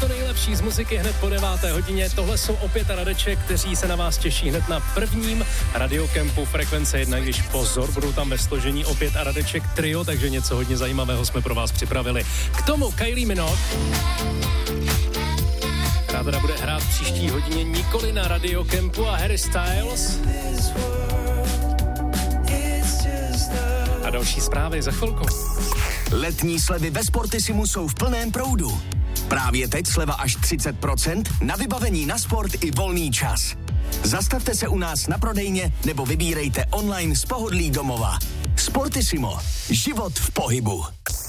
to nejlepší z muziky hned po 9. hodině. Tohle jsou opět a Radeček, kteří se na vás těší hned na prvním radiokempu Frekvence 1, když pozor, budou tam ve složení opět a Radeček trio, takže něco hodně zajímavého jsme pro vás připravili. K tomu Kylie Minogue, která teda bude hrát příští hodině nikoli na radiokempu, a Harry Styles. A další zprávy za chvilku. Letní slevy ve Sportissimu jsou v plném proudu. Právě teď sleva až 30% na vybavení na sport i volný čas. Zastavte se u nás na prodejně nebo vybírejte online z pohodlí domova. Sportissimo. Život v pohybu.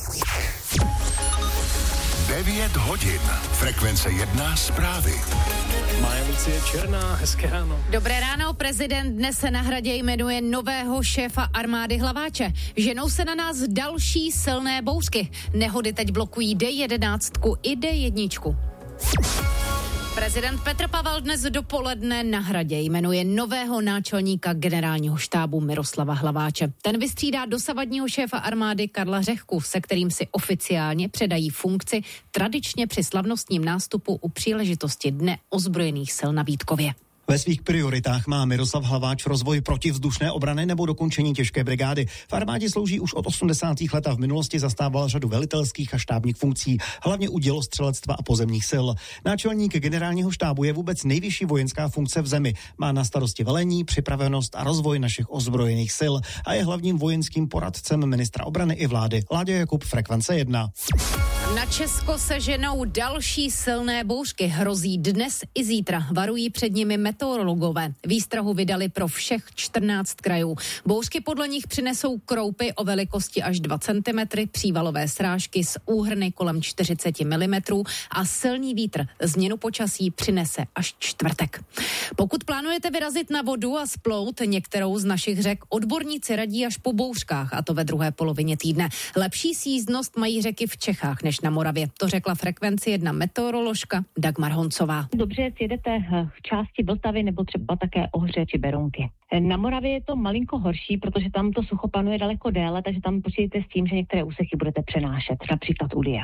9 hodin. Frekvence 1 zprávy. Mája Lucie Černá, hezké ráno. Dobré ráno, prezident dnes se na Hradě jmenuje nového šéfa armády Hlaváče. Ženou se na nás další silné bouřky. Nehody teď blokují D11 i D1. Prezident Petr Pavel dnes dopoledne na Hradě jmenuje nového náčelníka generálního štábu Miroslava Hlaváče. Ten vystřídá dosavadního šéfa armády Karla Řehku, se kterým si oficiálně předají funkci tradičně při slavnostním nástupu u příležitosti Dne ozbrojených sil na Vítkově. Ve svých prioritách má Miroslav Hlaváč rozvoj protivzdušné obrany nebo dokončení těžké brigády. V armádě slouží už od 80. let a v minulosti zastával řadu velitelských a štábních funkcí, hlavně u dělostřelectva a pozemních sil. Náčelník generálního štábu je vůbec nejvyšší vojenská funkce v zemi. Má na starosti velení, připravenost a rozvoj našich ozbrojených sil a je hlavním vojenským poradcem ministra obrany i vlády. Láďa Jakub, Frekvence 1. Na Česko se ženou další silné bouřky. Hrozí dnes i zítra. Varují před nimi meteorologové. Výstrahu vydali pro všech 14 krajů. Bouřky podle nich přinesou kroupy o velikosti až 2 cm, přívalové srážky s úhrny kolem 40 mm a silný vítr. Změnu počasí přinese až čtvrtek. Pokud plánujete vyrazit na vodu a splout některou z našich řek, odborníci radí až po bouřkách, a to ve druhé polovině týdne. Lepší sjízdnost mají řeky v Čechách než na Moravě. To řekla Frekvenci 1 meteoroložka Dagmar Honcová. Dobře sjedete v části Vltavy nebo třeba také Ohře či Berounky. Na Moravě je to malinko horší, protože tam to sucho panuje daleko déle, takže tam počítejte s tím, že některé úseky budete přenášet, například Ulie.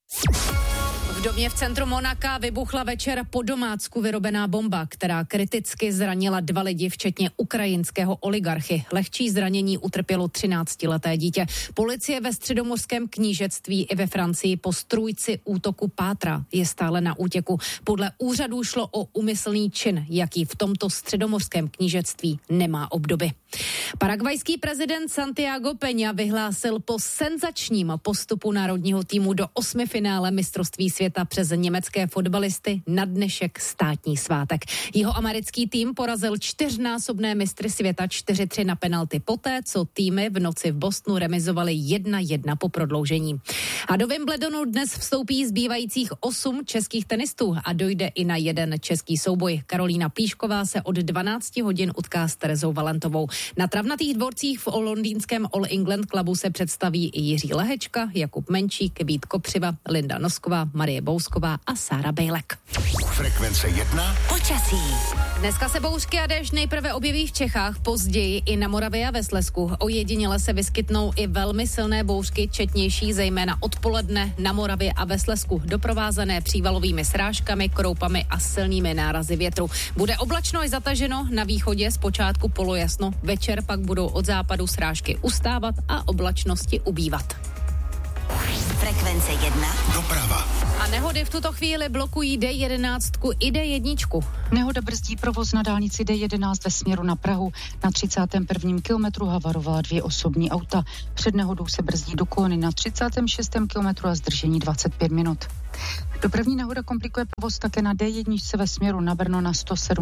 V domě v centru Monaka vybuchla večer po domácku vyrobená bomba, která kriticky zranila 2 lidi, včetně ukrajinského oligarchy. Lehčí zranění utrpělo 13leté dítě. Policie ve Středomořském knížectví i ve Francii po strůjci útoku pátrá. Je stále na útěku. Podle úřadů šlo o úmyslný čin, jaký v tomto Středomořském knížectví nemá obdoby. Paragvajský prezident Santiago Peña vyhlásil po senzačním postupu národního týmu do 8. finále mistrovství světa přes německé fotbalisty na dnešek státní svátek. Jeho americký tým porazil 4násobné mistry světa 4-3 na penalty poté, co týmy v noci v Bostonu remizovali 1-1 po prodloužení. A do Wimbledonu dnes vstoupí zbývajících 8 českých tenistů a dojde i na jeden český souboj. Karolína Plíšková se od 12 hodin utká s Terezou Valentovou. Na travnatých dvorcích v londýnském All England Clubu se představí i Jiří Lehečka, Jakub Menčík, Vít Kopřiva, Linda Nosková, Marie Bousková a Sára Bejlek. Frekvence 1. Počasí. Dneska se bouřky a déšť nejprve objeví v Čechách, později i na Moravě a ve Slezsku. Ojediněle se vyskytnou i velmi silné bouřky, četnější zejména odpoledne na Moravě a ve Slezsku, doprovázené přívalovými srážkami, kroupami a silnými nárazy větru. Bude oblačno i zataženo, na východě zpočátku polojasno, večer pak budou od západu srážky ustávat a oblačnosti ubývat. Frekvence 1. Doprava. A nehody v tuto chvíli blokují D11 i D1. Nehoda brzdí provoz na dálnici D11 ve směru na Prahu. Na 31. kilometru havarovala 2 osobní auta. Před nehodou se brzdí do Kóny na 36. kilometru a zdržení 25 minut. Dopravní nehoda komplikuje provoz také na D1 ve směru na Brno na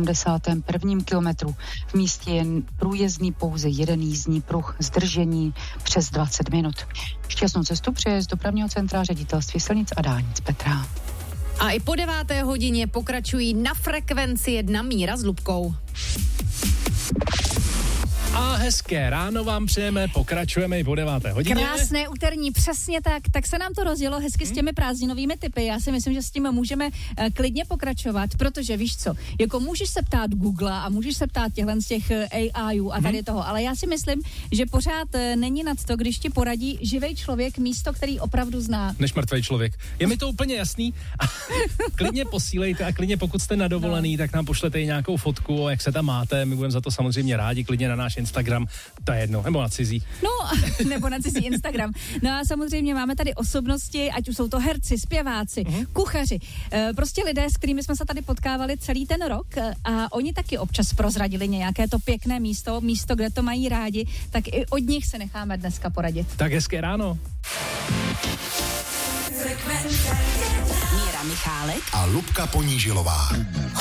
171. kilometru. V místě je průjezdný pouze jeden jízdní pruh, zdržení přes 20 minut. Šťastnou cestu přeje z dopravního centra Ředitelství silnic a dálnic Petra. A i po 9. hodině pokračují na Frekvenci 1 Míra s Lubkou. A hezké ráno vám přejeme, pokračujeme i po 9. hodině. Krásné úterní, přesně tak. Tak se nám to rozjelo hezky s těmi prázdninovými tipy. Já si myslím, že s tím můžeme klidně pokračovat, protože víš co, jako můžeš se ptát Google a můžeš se ptát těchhle z těch AIů a tady toho, ale já si myslím, že pořád není nad to, když ti poradí živej člověk místo, který opravdu zná. Než mrtvej člověk. Je mi to úplně jasný. Klidně posílejte a klidně pokud jste na dovolený, tak nám pošlete i nějakou fotku, jak se tam máte. My budeme za to samozřejmě rádi, klidně na náš Instagram, to je jedno, nebo na cizí. No, nebo na cizí Instagram. No a samozřejmě máme tady osobnosti, ať už jsou to herci, zpěváci, kuchaři, prostě lidé, s kterými jsme se tady potkávali celý ten rok a oni taky občas prozradili nějaké to pěkné místo, kde to mají rádi, tak i od nich se necháme dneska poradit. Tak hezké ráno. Míra Michálek a Lubka Ponížilová.